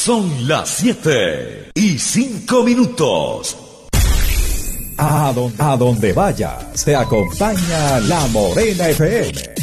Son las 7:05. A donde vayas, te acompaña La Morena FM.